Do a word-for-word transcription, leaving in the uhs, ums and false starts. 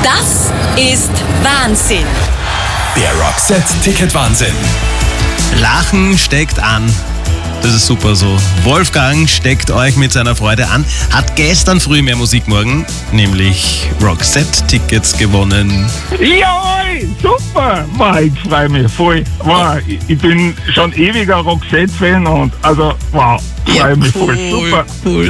Das ist Wahnsinn. Der Roxette-Ticket-Wahnsinn. Lachen steckt an. Das ist super so. Wolfgang steckt euch mit seiner Freude an, hat gestern früh mehr Musikmorgen, nämlich Roxette-Tickets gewonnen. Jawohl, super! Wow, ich freue mich voll. Wow, ich, ich bin schon ewiger Roxette-Fan und also, wow, ich freue Ja, mich voll. cool, Super. cool.